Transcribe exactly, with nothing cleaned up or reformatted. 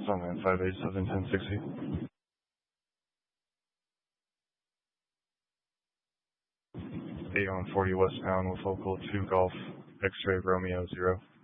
Sunland five eight seven ten sixty. eight one forty westbound with local two Golf X-ray Romeo zero.